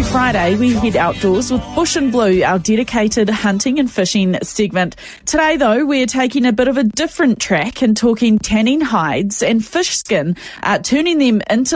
Friday, we head outdoors with Bush and Blue, our dedicated hunting and fishing segment. Today, though, we're taking a bit of a different track and talking tanning hides and fish skin, turning them into